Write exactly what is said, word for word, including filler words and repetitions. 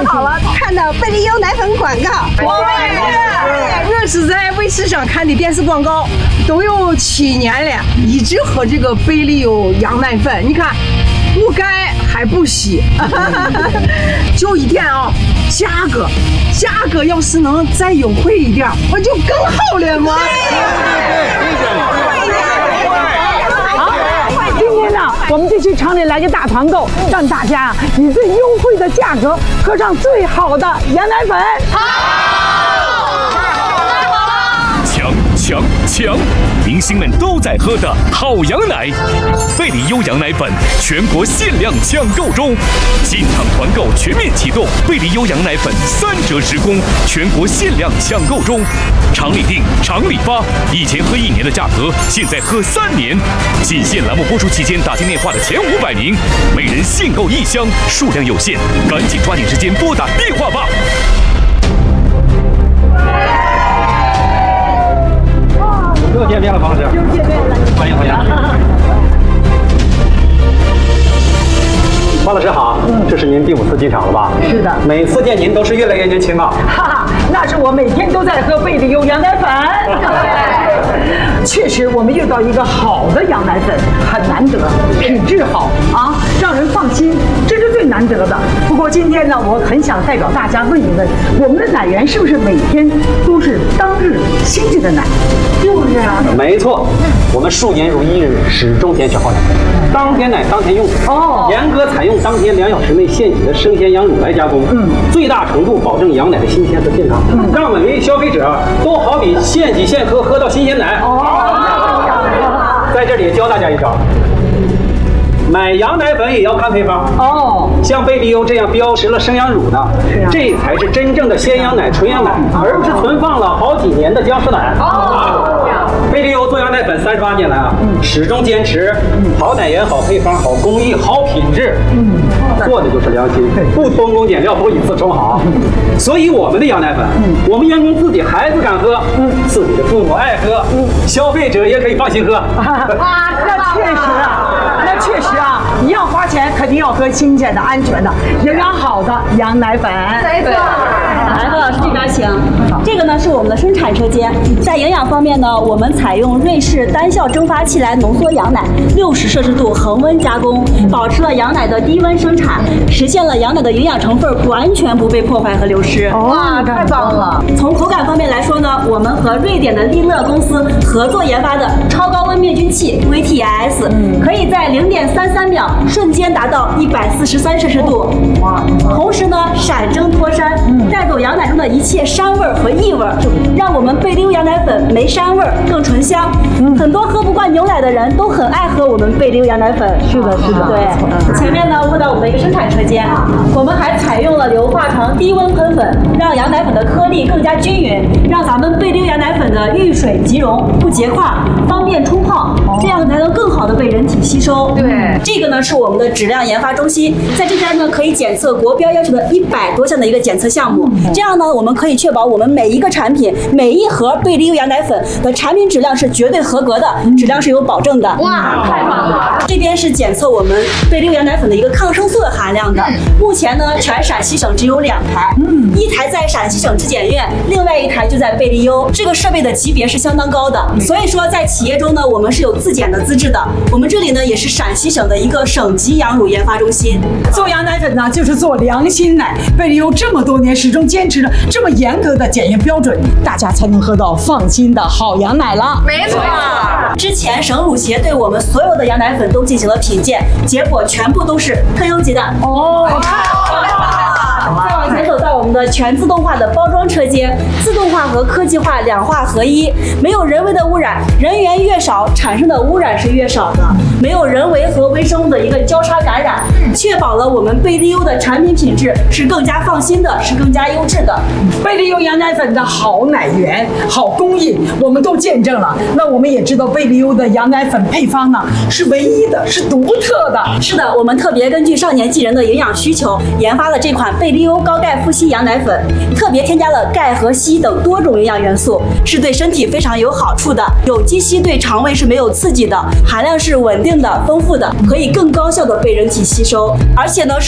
好了，看到贝利优奶粉广告， 我也是，我是在卫视上看的电视广告，都有七年了，一直喝这个贝利优羊奶粉。你看，不干还不稀，就一点啊，价格，价格要是能再优惠一点，我就更好了嘛。 我们就去厂里来个大团购，让大家以最优惠的价格喝上最好的羊奶粉。 好，抢抢抢！明星们都在喝的好羊奶，贝利优羊奶粉全国限量抢购中，进厂团购全面启动，贝利优羊奶粉三折直供，全国限量抢购中。厂里订，厂里发，以前喝一年的价格，现在喝三年。仅限栏目播出期间打进电话的前五百名，每人限购一箱，数量有限，赶紧抓紧时间拨打电话吧。 又见面了，方老师。又见面了，欢迎欢迎。方老师好，这是您第五次进场了吧？ 是的， 每次见您都是越来越年轻啊。 哈哈，那是我每天都在喝贝利优羊奶粉。确实，我们遇到一个好的羊奶粉很难得，品质好啊，让人放心，这是最难得的。不过今天呢，我很想代表大家问一问，我们的奶源是不是每天都是当日新鲜的奶？就是啊， 没错，我们数年如一日，始终坚持好奶，当天奶当天用。哦，严格采用当天两小时内现挤的生鲜羊乳来加工，嗯，最大程度保证羊奶的新鲜和健康，嗯，让每位消费者都好比现挤现喝，喝到新鲜奶。哦。在这里教大家一招，买羊奶粉也要看配方哦。像贝利优这样标识了生羊乳的，是啊，这才是真正的鲜羊奶、纯羊奶，而不是存放了好几年的僵尸奶。哦。贝利优做羊奶粉三十八年来啊，嗯，始终坚持好奶源、好配方、好工艺、好品质，嗯，做的就是良心，不偷工减料，不以次充好。所以我们的羊奶粉，嗯，我们员工自己孩子敢喝，嗯，自己的父母爱喝，嗯，消费者也可以放心喝。 啊，那确实啊，那确实啊，你要花钱，肯定要喝新鲜的、安全的、营养好的羊奶粉。 没错。来，何老师这边请。这个呢是我们的生产车间，在营养方面呢，我们采用瑞士单效蒸发器来浓缩羊奶，六十摄氏度恒温加工，保持了羊奶的低温生产，实现了羊奶的营养成分完全不被破坏和流失。 哇，太棒了！ 从口感方面来说呢，我们和瑞典的利乐公司合作研发的超高温灭菌器 V T I S，嗯，可以在零点三三秒瞬间达到一百四十三摄氏度，哇！同时呢，闪蒸脱膻，带走羊奶中的一切膻味和异味，让我们贝利优羊奶粉没膻味更醇香。嗯，很多喝不惯牛奶的人都很爱喝我们贝利优羊奶粉。 是的，是的， 对。前面呢，问到我们的一个生产车间，我们还采用了硫化成低温喷粉，让羊奶粉的颗粒更加均匀，让咱们贝利优羊奶粉的遇水即溶，不结块，方便冲泡，这样才能更好的被人体吸收。 对， 这个呢是我们的质量研发中心，在这边呢可以检测国标要求的一百多项的一个检测项目，这样呢我们可以确保我们每一个产品、每一盒贝利优羊奶粉的产品质量是绝对合格的，质量是有保证的。 哇，太棒了！ 这边是检测我们贝利优羊奶粉的一个抗生素的含量的，目前呢全陕西省只有两台，嗯，一台在陕西省质检院，另外一台就在贝利优。这个设备的级别是相当高的，所以说在企业中呢，我们是有自检的资质的。我们这里呢也是陕西省的一个省级羊乳研发中心。 做羊奶粉呢，就是做良心奶。贝利优这么多年始终坚持着这么严格的检验标准，大家才能喝到放心的好羊奶了。 没错。 之前省乳协对我们所有的羊奶粉都进行了品鉴，结果全部都是特优级的。哦。再往前走到我们的全自动化的包装车间，自动化和科技化两化合一，没有人为的污染，人员越少，产生的污染是越少的，没有人为和微生物的一个交叉感染，确保了我们贝利优的产品品质是更加放心的，是更加优质的。 贝利优羊奶粉的好奶源、好工艺，我们都见证了。那我们也知道贝利优的羊奶粉配方呢是唯一的，是独特的。 是的，我们特别根据少年纪人的营养需求，研发了这款贝利优高钙富硒羊奶粉，特别添加了钙和硒等多种营养元素，是对身体非常有好处的。有机硒对肠胃是没有刺激的，含量是稳定的、丰富的，可以更高效的被人体吸收，而且呢。